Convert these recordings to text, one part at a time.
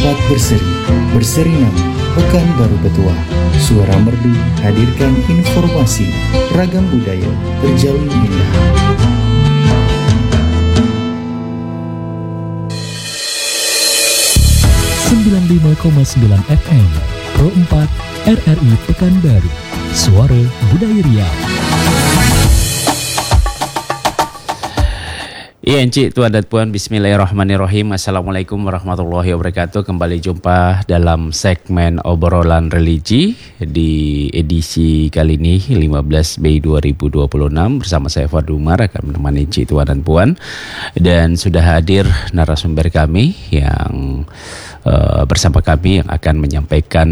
tempat berseri nama Pekanbaru Petua. Suara Merdu hadirkan informasi, ragam budaya terjalin indah. FM Pro 4 RRI Pekanbaru. Suara Budaya Riau. Iya Encik, Tuan dan Puan, bismillahirrahmanirrahim. Assalamualaikum warahmatullahi wabarakatuh. Kembali jumpa dalam segmen obrolan religi di edisi kali ini 15 Mei 2026 bersama saya Fuad Umar akan menemani Encik, Tuan dan Puan. Dan sudah hadir narasumber kami yang bersama kami yang akan menyampaikan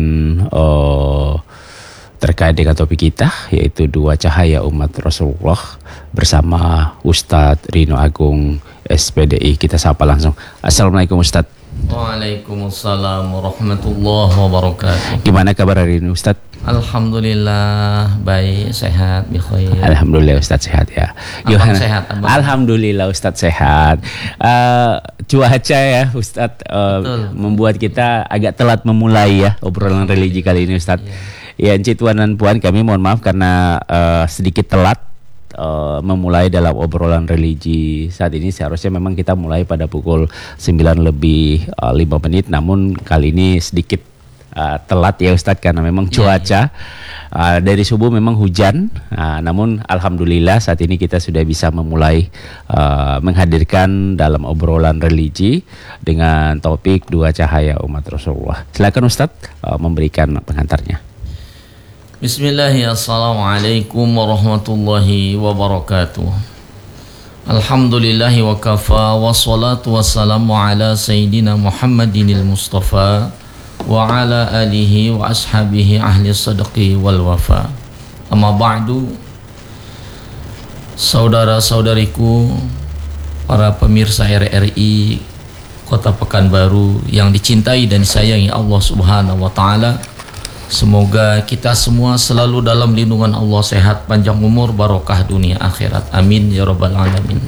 terkait dengan topik kita, yaitu dua cahaya umat Rasulullah bersama Ustadz Rino Agung SPDI. Kita sapa langsung. Assalamualaikum Ustadz. Waalaikumsalam warahmatullahi wabarakatuh. Gimana kabar hari ini Ustadz? Alhamdulillah baik, sehat, bikhair. Alhamdulillah Ustadz sehat ya. Abang sehat, abang. Alhamdulillah Ustadz sehat. Cuaca ya Ustadz membuat kita agak telat memulai ya obrolan religi kali ini Ustadz. Ya, Encik, Tuan dan Puan, kami mohon maaf karena sedikit telat memulai dalam obrolan religi saat ini. Seharusnya memang kita mulai pada pukul 9 lebih 5 menit, namun kali ini sedikit telat ya Ustadz karena memang cuaca dari subuh memang hujan, namun alhamdulillah saat ini kita sudah bisa memulai menghadirkan dalam obrolan religi dengan topik dua cahaya umat Rasulullah. Silakan Ustadz memberikan pengantarnya. Bismillahirrahmanirrahim. Assalamualaikum warahmatullahi wabarakatuh. Alhamdulillahi wa kafa, wassalatu wassalamu ala sayyidina Muhammadinil Mustafa wa ala alihi wa ashabihi ahli sadaqi wal wafa. Amma ba'du. Saudara-saudariku, para pemirsa RRI Kota Pekanbaru yang dicintai dan disayangi Allah Subhanahu wa taala. Semoga kita semua selalu dalam lindungan Allah, sehat, panjang umur, barokah dunia akhirat. Amin ya rabbal alamin.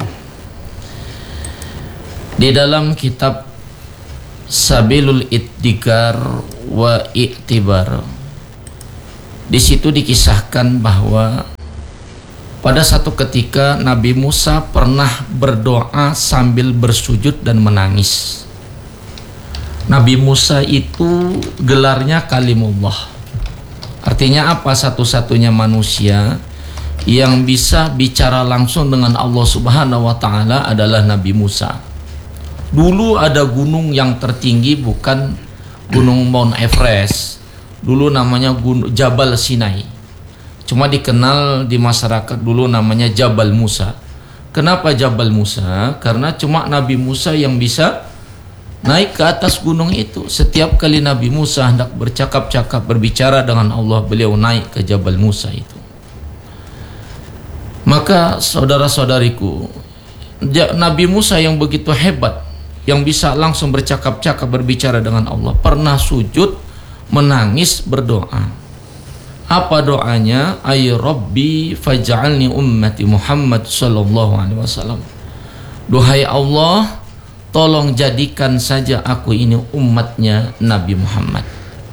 Di dalam kitab Sabilul Ittidhar wa I'tibar, di situ dikisahkan bahwa pada satu ketika Nabi Musa pernah berdoa sambil bersujud dan menangis. Nabi Musa itu gelarnya Kalimullah. Artinya apa? Satu-satunya manusia yang bisa bicara langsung dengan Allah Subhanahu wa taala adalah Nabi Musa. Dulu ada gunung yang tertinggi, bukan gunung Mount Everest. Dulu namanya Jabal Sinai. Cuma dikenal di masyarakat dulu namanya Jabal Musa. Kenapa Jabal Musa? Karena cuma Nabi Musa yang bisa naik ke atas gunung itu. Setiap kali Nabi Musa hendak bercakap-cakap, berbicara dengan Allah, beliau naik ke Jabal Musa itu. Maka saudara-saudariku, Nabi Musa yang begitu hebat, yang bisa langsung bercakap-cakap, berbicara dengan Allah, pernah sujud, menangis, berdoa. Apa doanya? Ay Rabbi faj'alni ummati Muhammad sallallahu alaihi wasallam. Duhai Allah, tolong jadikan saja aku ini umatnya Nabi Muhammad.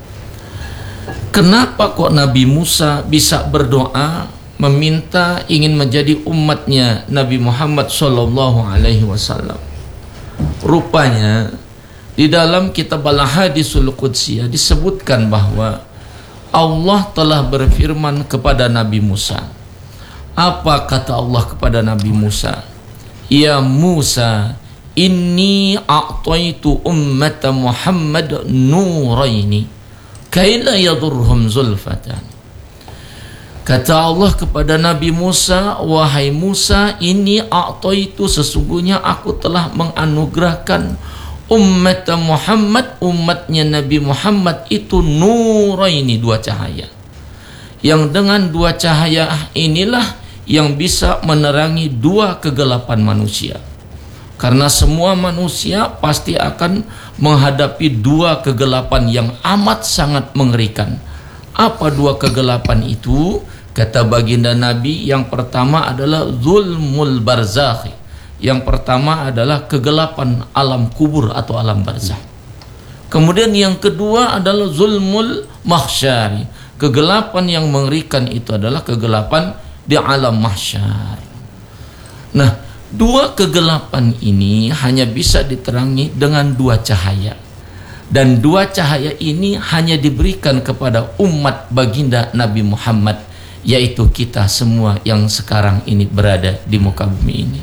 Kenapa kok Nabi Musa bisa berdoa meminta ingin menjadi umatnya Nabi Muhammad sallallahu alaihi wasallam? Rupanya di dalam kitab Al-Hadisul Qudsiyah disebutkan bahwa Allah telah berfirman kepada Nabi Musa. Apa kata Allah kepada Nabi Musa? Ya Musa, inni a'taitu ummata Muhammad nuraini kaila yadurhum zulfatan. Kata Allah kepada Nabi Musa, wahai Musa, ini a'taitu, sesungguhnya aku telah menganugerahkan umat Muhammad, umatnya Nabi Muhammad itu nuraini, dua cahaya. Yang dengan dua cahaya inilah yang bisa menerangi dua kegelapan manusia. Karena semua manusia pasti akan menghadapi dua kegelapan yang amat sangat mengerikan. Apa dua kegelapan itu? Kata baginda Nabi, yang pertama adalah zulmul barzakh. Yang pertama adalah kegelapan alam kubur atau alam barzakh. Kemudian yang kedua adalah zulmul mahsyari. Kegelapan yang mengerikan itu adalah kegelapan di alam mahsyar. Nah, dua kegelapan ini hanya bisa diterangi dengan dua cahaya. Dan dua cahaya ini hanya diberikan kepada umat baginda Nabi Muhammad, yaitu kita semua yang sekarang ini berada di muka bumi ini.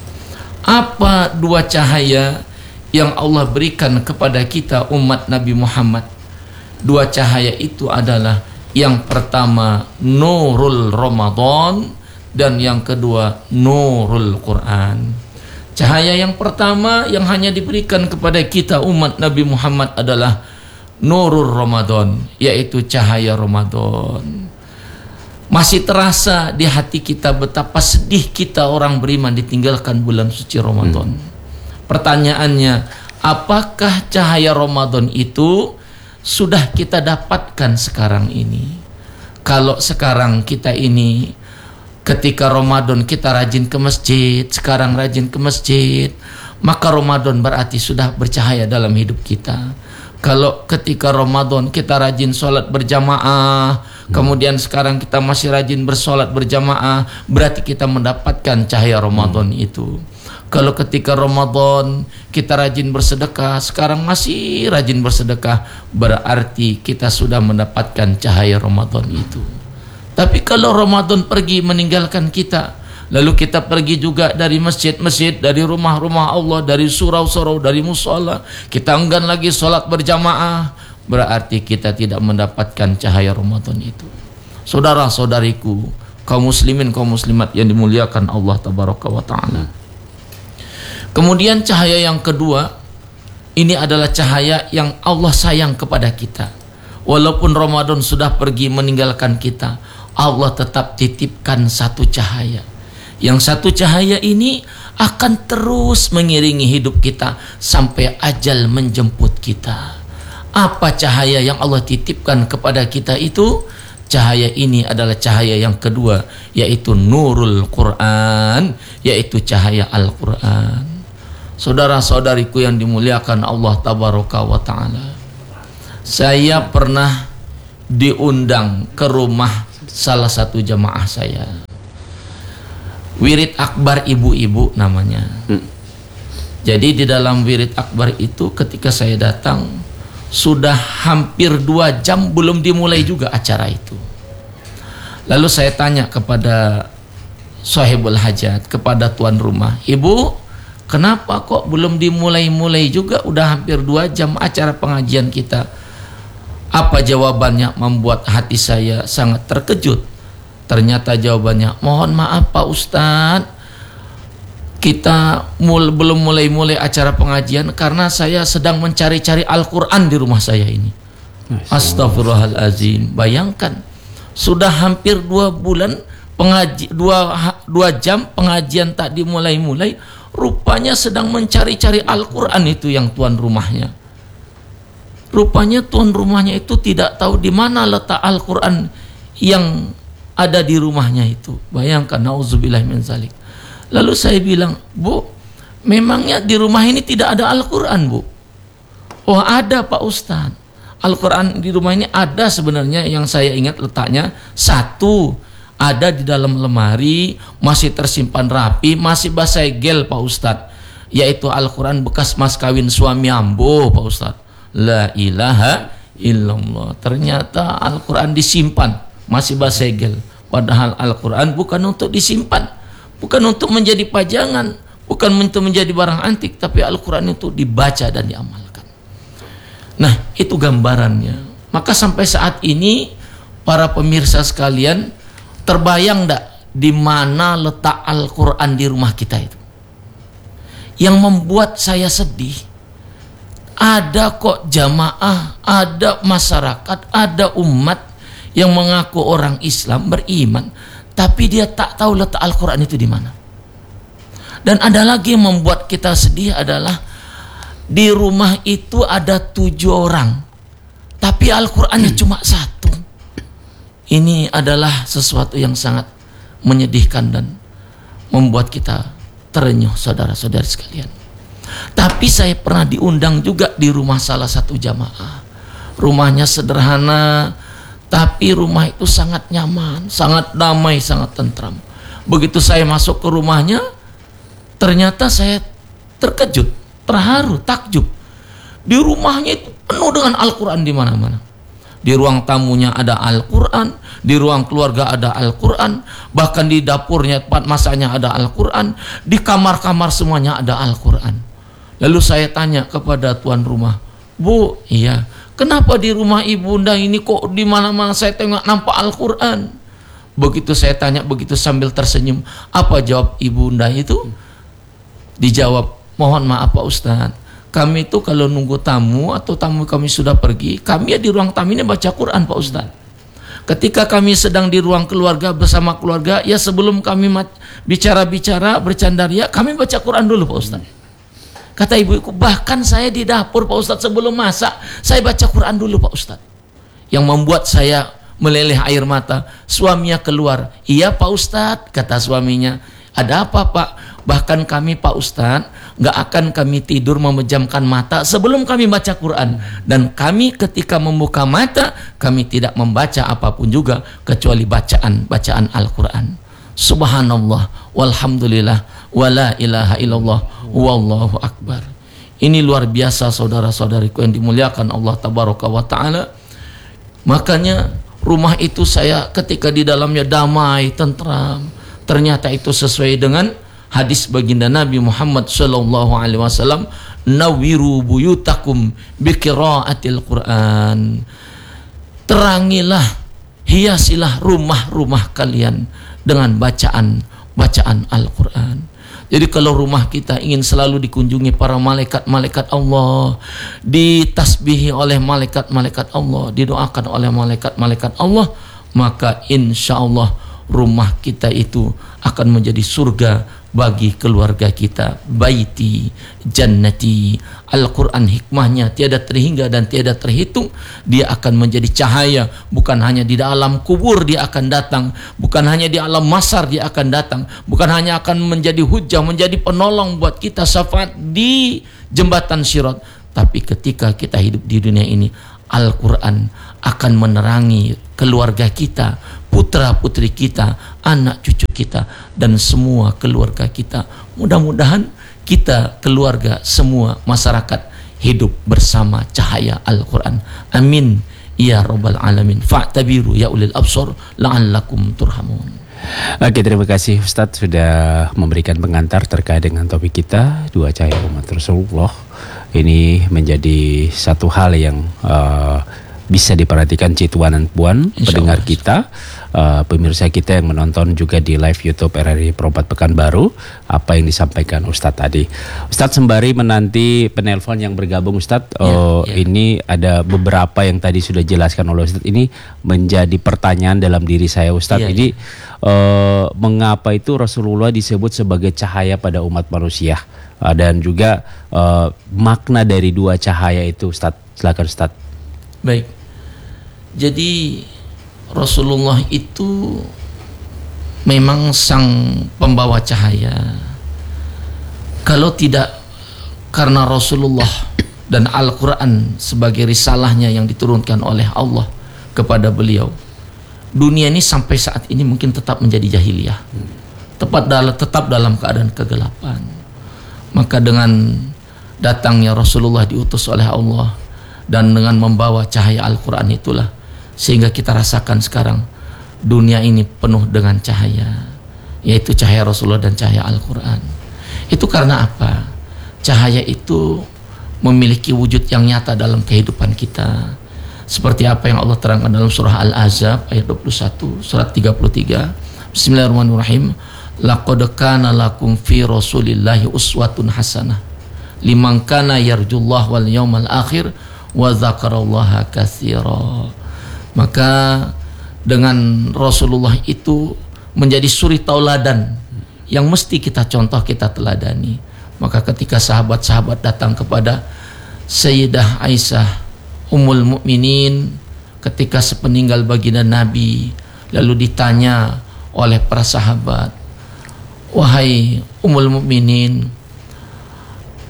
Apa dua cahaya yang Allah berikan kepada kita umat Nabi Muhammad? Dua cahaya itu adalah yang pertama Nurul Ramadan dan yang kedua Nurul Quran. Cahaya yang pertama yang hanya diberikan kepada kita umat Nabi Muhammad adalah Nurul Ramadan, yaitu cahaya Ramadan. Masih terasa di hati kita betapa sedih kita orang beriman ditinggalkan bulan suci Ramadan. Pertanyaannya, apakah cahaya Ramadan itu sudah kita dapatkan sekarang ini? Kalau sekarang kita ini ketika Ramadan kita rajin ke masjid, sekarang rajin ke masjid, maka Ramadan berarti sudah bercahaya dalam hidup kita. Kalau ketika Ramadan kita rajin sholat berjamaah, kemudian sekarang kita masih rajin bersolat berjamaah, berarti kita mendapatkan cahaya Ramadan itu. Kalau ketika Ramadan kita rajin bersedekah, sekarang masih rajin bersedekah, berarti kita sudah mendapatkan cahaya Ramadan itu. Tapi kalau Ramadan pergi meninggalkan kita, lalu kita pergi juga dari masjid-masjid, dari rumah-rumah Allah, dari surau-surau, dari mushola, kita enggan lagi sholat berjamaah, berarti kita tidak mendapatkan cahaya Ramadan itu. Saudara-saudariku, kaum muslimin, kaum muslimat yang dimuliakan Allah tabaraka wa ta'ala. Kemudian cahaya yang kedua, ini adalah cahaya yang Allah sayang kepada kita. Walaupun Ramadan sudah pergi meninggalkan kita, Allah tetap titipkan satu cahaya. Yang satu cahaya ini akan terus mengiringi hidup kita sampai ajal menjemput kita. Apa cahaya yang Allah titipkan kepada kita itu? Cahaya ini adalah cahaya yang kedua, yaitu Nurul Quran, yaitu cahaya Al-Quran. Saudara-saudariku yang dimuliakan Allah tabaraka wa ta'ala, saya pernah diundang ke rumah salah satu jamaah saya. Wirid Akbar ibu-ibu namanya. Jadi di dalam Wirid Akbar itu ketika saya datang, sudah hampir 2 jam belum dimulai juga acara itu. Lalu saya tanya kepada sahibul hajat, kepada tuan rumah, "Ibu, kenapa kok belum dimulai-mulai juga? Udah hampir 2 jam acara pengajian kita." Apa jawabannya membuat hati saya sangat terkejut. Ternyata jawabannya, "Mohon maaf Pak Ustadz, kita belum mulai acara pengajian karena saya sedang mencari-cari Al-Quran di rumah saya ini." Astagfirullahaladzim. Bayangkan, sudah hampir 2 bulan 2 jam pengajian tak dimulai-mulai, rupanya sedang mencari-cari Al-Quran itu yang tuan rumahnya. Rupanya tuan rumahnya itu tidak tahu di mana letak Al-Quran yang ada di rumahnya itu. Bayangkan, nauzubillah min zalik. Lalu saya bilang, "Bu, memangnya di rumah ini tidak ada Al-Quran, Bu?" "Oh, ada Pak Ustadz. Al-Quran di rumah ini ada sebenarnya, yang saya ingat letaknya 1 ada di dalam lemari, masih tersimpan rapi, masih basegel Pak Ustadz, yaitu Al-Quran bekas mas kawin suami ambo Pak Ustadz." La ilaha illallah. Ternyata Al-Quran disimpan, masih basegel. Padahal Al-Quran bukan untuk disimpan, bukan untuk menjadi pajangan, bukan untuk menjadi barang antik, tapi Al-Quran itu dibaca dan diamalkan. Nah, itu gambarannya. Maka sampai saat ini, para pemirsa sekalian, terbayang enggak di mana letak Al-Quran di rumah kita itu? Yang membuat saya sedih, ada kok jamaah, ada masyarakat, ada umat yang mengaku orang Islam beriman, tapi dia tak tahu letak Al-Quran itu di mana. Dan ada lagi yang membuat kita sedih adalah di rumah itu ada 7 orang, tapi Al-Qurannya cuma 1. Ini adalah sesuatu yang sangat menyedihkan dan membuat kita terenyuh, saudara-saudari sekalian. Tapi saya pernah diundang juga di rumah salah satu jamaah. Rumahnya sederhana, tapi rumah itu sangat nyaman, sangat damai, sangat tentram. Begitu saya masuk ke rumahnya, ternyata saya terkejut, terharu, takjub. Di rumahnya itu penuh dengan Al-Quran di mana-mana. Di ruang tamunya ada Al-Quran, di ruang keluarga ada Al-Quran, bahkan di dapurnya tempat masaknya ada Al-Quran, di kamar-kamar semuanya ada Al-Quran. Lalu saya tanya kepada tuan rumah, Bu, iya, kenapa di rumah ibunda ini kok di mana-mana saya tengok nampak Al-Quran? Begitu saya tanya, begitu sambil tersenyum, apa jawab ibunda itu? Dijawab, mohon maaf Pak Ustadz, kami itu kalau nunggu tamu atau tamu kami sudah pergi, kami ya di ruang tamu ini baca Quran Pak Ustadz. Ketika kami sedang di ruang keluarga bersama keluarga, ya sebelum kami bicara-bicara, bercandaria, kami baca Quran dulu Pak Ustadz. Kata ibu-ibu, bahkan saya di dapur Pak Ustadz sebelum masak, saya baca Quran dulu Pak Ustadz. Yang membuat saya meleleh air mata. Suaminya keluar, iya Pak Ustadz, kata suaminya. Ada apa Pak? Bahkan kami Pak Ustadz nggak akan kami tidur memejamkan mata sebelum kami baca Quran, dan kami ketika membuka mata kami tidak membaca apapun juga kecuali bacaan Al-Quran. Subhanallah, walhamdulillah, wala ilaha illallah, wallahu akbar. Ini luar biasa saudara-saudariku yang dimuliakan Allah tabaraka wa ta'ala. Makanya rumah itu saya ketika di dalamnya damai, tentram. Ternyata itu sesuai dengan hadis baginda Nabi Muhammad sallallahu alaihi wasallam, nawiru buyutakum biqiraatil Quran. Terangilah, hiasilah rumah-rumah kalian dengan bacaan Al-Quran. Jadi kalau rumah kita ingin selalu dikunjungi para malaikat-malaikat Allah, ditasbihi oleh malaikat-malaikat Allah, didoakan oleh malaikat-malaikat Allah, maka insya Allah rumah kita itu akan menjadi surga bagi keluarga kita. Baiti jannati. Al-Quran hikmahnya tiada terhingga dan tiada terhitung. Dia akan menjadi cahaya, bukan hanya di dalam kubur dia akan datang, bukan hanya di alam mahsyar dia akan datang, bukan hanya akan menjadi hujah, menjadi penolong buat kita syafaat di jembatan Sirat, tapi ketika kita hidup di dunia ini, Al-Quran akan menerangi keluarga kita, putra-putri kita, anak cucu kita, dan semua keluarga kita. Mudah-mudahan kita, keluarga, semua masyarakat hidup bersama cahaya Al-Quran. Amin ya rabbal alamin. Fa'tabiru ya ulil absar la'allakum turhamun. Oke, terima kasih Ustadz sudah memberikan pengantar terkait dengan topik kita, dua cahaya umat Rasulullah. Ini menjadi satu hal yang bisa diperhatikan Cituan dan Puan, pendengar kita, pemirsa kita yang menonton juga di live YouTube RRI Pro4 Pekanbaru, apa yang disampaikan Ustadz tadi. Ustadz sembari menanti penelpon yang bergabung Ustadz, ini ada beberapa yang tadi sudah jelaskan oleh Ustadz, ini menjadi pertanyaan dalam diri saya Ustadz. Ini mengapa itu Rasulullah disebut sebagai cahaya pada umat manusia, dan juga makna dari dua cahaya itu Ustadz, silakan Ustadz. Baik, jadi Rasulullah itu memang sang pembawa cahaya. Kalau tidak karena Rasulullah dan Al-Quran sebagai risalahnya yang diturunkan oleh Allah kepada beliau, dunia ini sampai saat ini mungkin tetap menjadi jahiliyah, tetap dalam keadaan kegelapan. Maka dengan datangnya Rasulullah diutus oleh Allah dan dengan membawa cahaya Al-Quran itulah sehingga kita rasakan sekarang dunia ini penuh dengan cahaya, yaitu cahaya Rasulullah dan cahaya Al-Quran. Itu karena apa? Cahaya itu memiliki wujud yang nyata dalam kehidupan kita, seperti apa yang Allah terangkan dalam surah Al-Ahzab ayat 21, surat 33. Bismillahirrahmanirrahim. Laqad kana lakum fi Rasulillahi uswatun hasanah liman kana yarjullaha wal yawmal akhir wa dzakarallaha katsira. Maka dengan Rasulullah itu menjadi suri tauladan yang mesti kita contoh, kita teladani. Maka ketika sahabat-sahabat datang kepada Sayyidah Aisyah Ummul Mukminin ketika sepeninggal baginda Nabi, lalu ditanya oleh para sahabat, wahai Ummul Mukminin,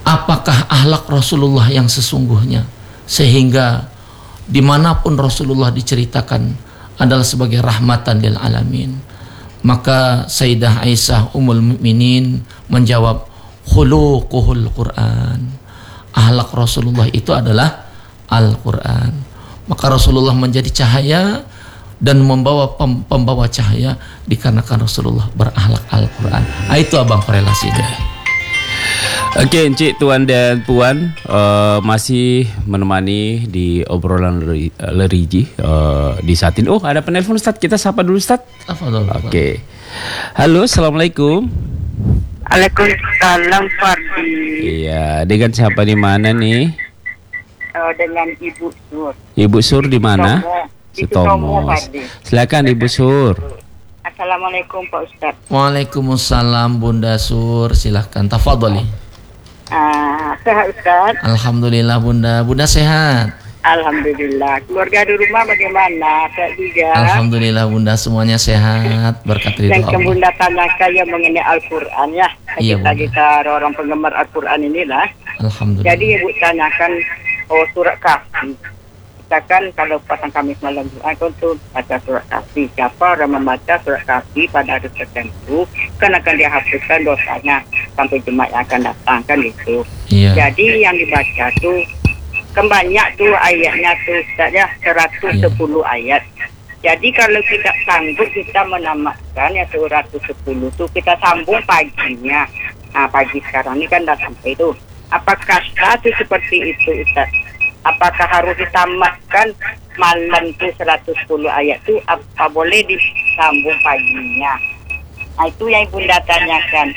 apakah akhlak Rasulullah yang sesungguhnya, sehingga dimanapun Rasulullah diceritakan adalah sebagai rahmatan lil alamin. Maka Sayyidah Aisyah Ummul Mukminin menjawab, khuluquhul Quran. Akhlak Rasulullah itu adalah Al-Quran. Maka Rasulullah menjadi cahaya dan membawa pembawa cahaya dikarenakan Rasulullah berakhlak Al-Quran. Itu abang korelasinya. Oke, Encik, Tuan dan Puan, masih menemani di obrolan Lerigi di saat ini. Oh, ada penelpon Ustaz, kita sapa dulu Ustaz. Oke. Halo, Assalamualaikum. Waalaikumsalam, Fardi. Iya, dengan siapa di mana nih? Dengan Ibu Sur. Ibu Sur di mana? Sutomo, Fardi. Silakan Ibu Sur. Assalamualaikum Pak Ustaz. Waalaikumsalam Bunda Sur, silahkan tafadhali. Sehat Ustaz? Alhamdulillah Bunda. Bunda sehat? Alhamdulillah. Keluarga di rumah bagaimana? Sehat juga? Alhamdulillah Bunda, semuanya sehat berkat ridho Dan Allah. Bunda tanyakan yang mengenai Al-Quran ya. Iya, Kita orang penggemar Al-Quran inilah. Alhamdulillah. Jadi Ibu tanyakan surat Kahfi. Kita kan kalau pasang Kamis malam Jumat untuk baca surat Kahfi. Siapa orang membaca surat Kahfi pada hari tertentu kan akan dihapuskan dosanya sampai Jumat yang akan datang kan gitu. Iya. Jadi yang dibaca tuh kan banyak tuh ayatnya tuh Ustaz ya, 110 ayat. Jadi kalau kita sanggup kita menamatkan ya 110 tuh kita sambung paginya. Nah pagi sekarang ini kan dah sampai tuh. Apakah itu seperti itu Ustaz? Apakah harus ditamatkan malam itu 110 ayat itu, apa boleh disambung paginya? Nah, itu yang Bunda tanyakan.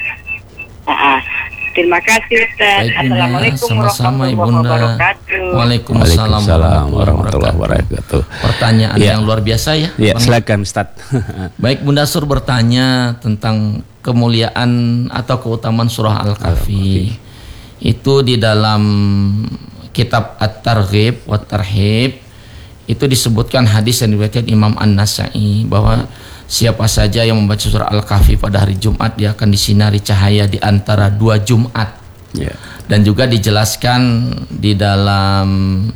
Terima kasih Ustaz. Baik, Bunda. Assalamualaikum Sama-sama, warahmatullahi Ibunda. wabarakatuh. Waalaikumsalam warahmatullahi wabarakatuh. Pertanyaan yang luar biasa ya. Ya, silakan Ustaz. Baik, Bunda Sur bertanya tentang kemuliaan atau keutamaan surah Al-Kahfi. Itu di dalam kitab At-Targhib wa Tarhib itu disebutkan hadis yang diriwayatkan Imam An-Nasa'i bahwa siapa saja yang membaca surah Al-Kahfi pada hari Jumat dia akan disinari cahaya di antara 2 Jumat. Yeah. Dan juga dijelaskan di dalam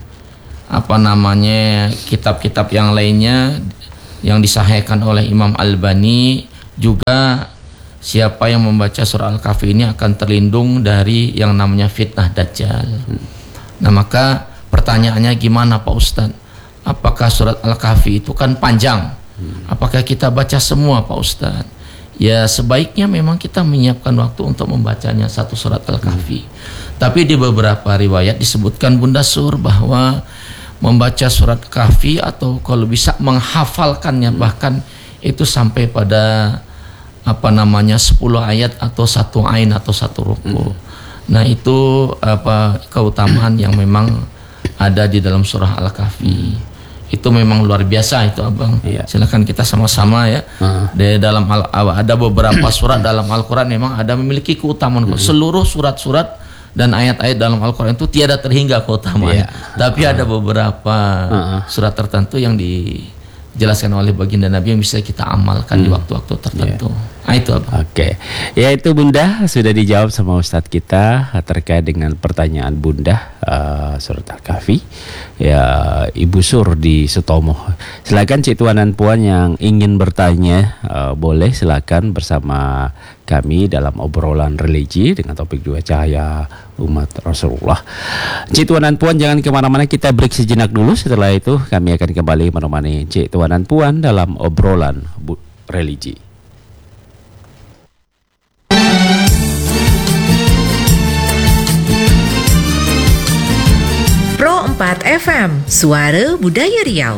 kitab-kitab yang lainnya yang disahihkan oleh Imam Albani juga siapa yang membaca surah Al-Kahfi ini akan terlindung dari yang namanya fitnah Dajjal. Nah maka pertanyaannya gimana Pak Ustadz? Apakah surat Al-Kahfi itu kan panjang? Apakah kita baca semua Pak Ustadz? Ya sebaiknya memang kita menyiapkan waktu untuk membacanya satu surat Al-Kahfi. Tapi di beberapa riwayat disebutkan Bunda Sur bahwa membaca surat Kahfi atau kalau bisa menghafalkannya bahkan itu sampai pada 10 ayat atau 1 ain atau 1 ruku. Nah itu keutamaan yang memang ada di dalam surah Al-Kahfi. Itu memang luar biasa itu abang. Iya. Silakan kita sama-sama ya. Di dalam ada beberapa surat dalam Al-Quran memang ada memiliki keutamaan. Seluruh surat-surat dan ayat-ayat dalam Al-Quran itu tiada terhingga keutamaan. Tapi ada beberapa surat tertentu yang dijelaskan oleh baginda Nabi yang bisa kita amalkan di waktu-waktu tertentu. Itu apa? Oke. Ya itu Bunda sudah dijawab sama Ustadz kita terkait dengan pertanyaan Bunda surat Al-Kahfi. Ya Ibu Sur di Sutomo. Silakan Cik Tuan dan Puan yang ingin bertanya boleh silakan bersama kami dalam obrolan religi dengan topik 2 cahaya umat Rasulullah. Cik Tuan dan Puan jangan kemana-mana, kita break sejenak dulu. Setelah itu kami akan kembali menemani Cik Tuan dan Puan dalam obrolan religi. Pro 4 FM, Suara Budaya Riau.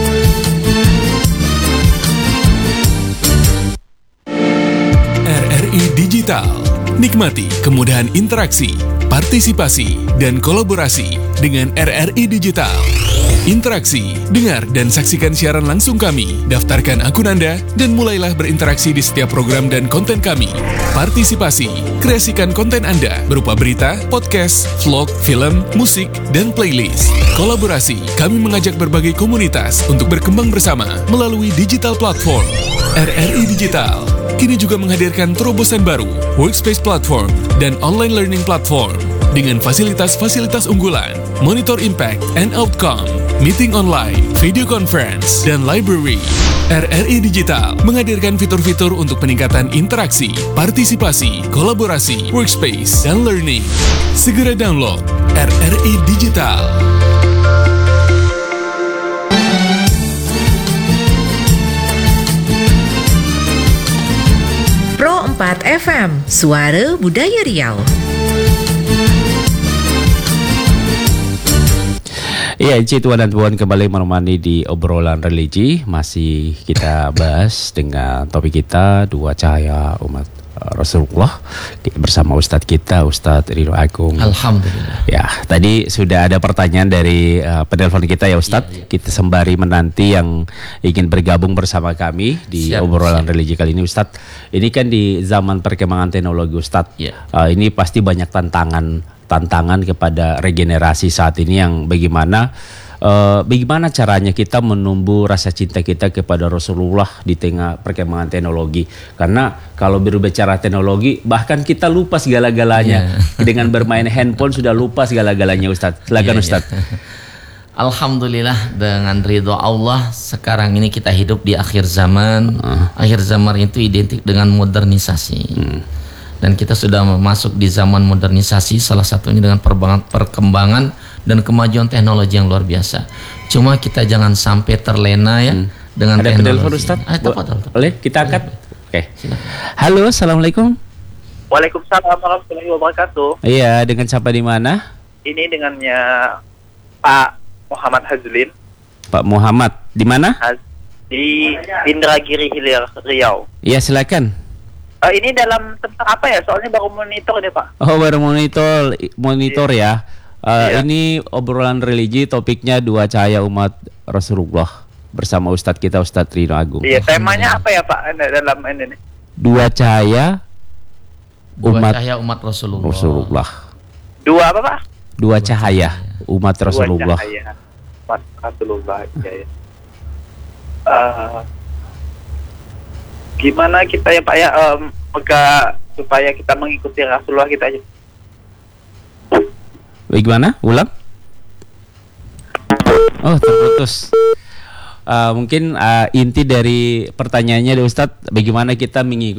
RRI Digital. Nikmati kemudahan interaksi, partisipasi, dan kolaborasi dengan RRI Digital. Interaksi, dengar dan saksikan siaran langsung kami, daftarkan akun Anda, dan mulailah berinteraksi di setiap program dan konten kami. Partisipasi, kreasikan konten Anda berupa berita, podcast, vlog, film, musik, dan playlist. Kolaborasi, kami mengajak berbagai komunitas untuk berkembang bersama melalui digital platform. RRI Digital kini juga menghadirkan terobosan baru, workspace platform, dan online learning platform. dengan fasilitas-fasilitas unggulan, monitor impact and outcome, meeting online, video conference, dan library. RRI Digital menghadirkan fitur-fitur untuk peningkatan interaksi, partisipasi, kolaborasi, workspace, dan learning. Segera download RRI Digital. Pro 4 FM, Suara Budaya Riau. Iya, Tuan dan Puan kembali menemani di obrolan religi. Masih kita bahas dengan topik kita Dua Cahaya Umat Rasulullah bersama Ustadz kita, Ustadz Ridho Agung. Alhamdulillah. Ya, tadi sudah ada pertanyaan dari penelpon kita ya Ustadz. Iya. Kita sembari menanti yang ingin bergabung bersama kami di obrolan religi kali ini Ustadz. Ini kan di zaman perkembangan teknologi Ustadz. Iya. Ini pasti banyak tantangan kepada regenerasi saat ini yang bagaimana caranya kita menumbuh rasa cinta kita kepada Rasulullah di tengah perkembangan teknologi. Karena kalau berbicara teknologi bahkan kita lupa segala-galanya. Dengan bermain handphone sudah lupa segala-galanya Ustadz. Silakan Ustadz. Alhamdulillah, dengan ridho Allah sekarang ini kita hidup di akhir zaman. Akhir zaman itu identik dengan modernisasi. Dan kita sudah masuk di zaman modernisasi, salah satunya dengan perkembangan dan kemajuan teknologi yang luar biasa. Cuma kita jangan sampai terlena ya dengan ada teknologi. Boleh kita angkat? Oke. Halo, assalamualaikum. Waalaikumsalam warahmatullahi wabarakatuh. Iya, dengan siapa di mana? Ini dengannya Pak Muhammad Hazlin. Pak Muhammad di mana? Di Indragiri Hilir, Riau. Iya, silakan. Ini dalam tentang apa ya? Soalnya baru monitor deh Pak. Oh, baru monitor ya. Ini obrolan religi, topiknya Dua Cahaya Umat Rasulullah bersama Ustadz kita, Ustadz Ridho Agung. Iya, temanya apa ya Pak dalam ini? Dua Cahaya Umat Rasulullah. Dua apa Pak? Dua Cahaya Umat Rasulullah. Dua Cahaya Umat Rasulullah. Ya. Gimana kita ya Pak ya supaya kita mengikuti Rasulullah kita aja. Bagaimana? Ulang? Oh, terputus. Mungkin inti dari pertanyaannya Ustadz, bagaimana kita mengikuti